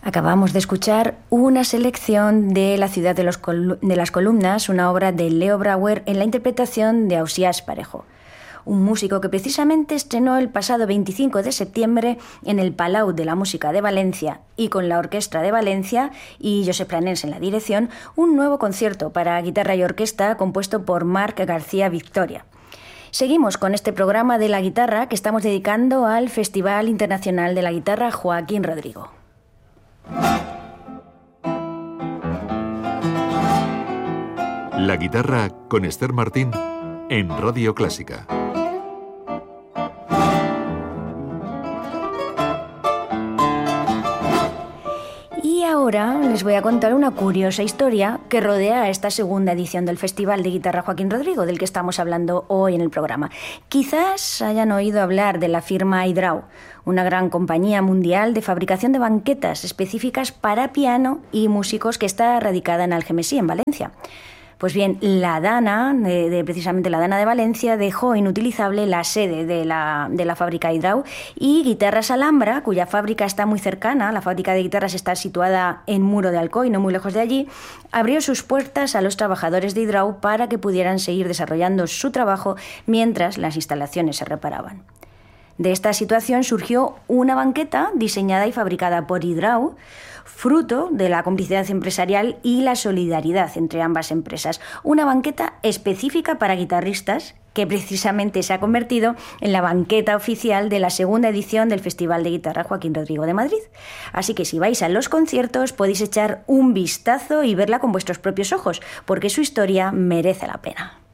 Acabamos de escuchar una selección de La ciudad de las columnas, una obra de Leo Brouwer en la interpretación de Ausiàs Parejo, un músico que precisamente estrenó el pasado 25 de septiembre en el Palau de la Música de Valencia y con la Orquestra de Valencia y Josep Planels en la dirección, un nuevo concierto para guitarra y orquesta compuesto por Marc García Victoria. Seguimos con este programa de la guitarra que estamos dedicando al Festival Internacional de la Guitarra Joaquín Rodrigo. La guitarra con Esther Martín en Radio Clásica. Y ahora les voy a contar una curiosa historia que rodea a esta segunda edición del Festival de Guitarra Joaquín Rodrigo, del que estamos hablando hoy en el programa. Quizás hayan oído hablar de la firma Hydrau, una gran compañía mundial de fabricación de banquetas específicas para piano y músicos que está radicada en Algemesí, en Valencia. Pues bien, la Dana, precisamente la Dana de Valencia, dejó inutilizable la sede de la fábrica Hydrau y Guitarras Alhambra, cuya fábrica está muy cercana, la fábrica de guitarras está situada en Muro de Alcoy, no muy lejos de allí, abrió sus puertas a los trabajadores de Hydrau para que pudieran seguir desarrollando su trabajo mientras las instalaciones se reparaban. De esta situación surgió una banqueta diseñada y fabricada por Hydrau, fruto de la complicidad empresarial y la solidaridad entre ambas empresas. Una banqueta específica para guitarristas que precisamente se ha convertido en la banqueta oficial de la segunda edición del Festival de Guitarra Joaquín Rodrigo de Madrid. Así que si vais a los conciertos podéis echar un vistazo y verla con vuestros propios ojos, porque su historia merece la pena.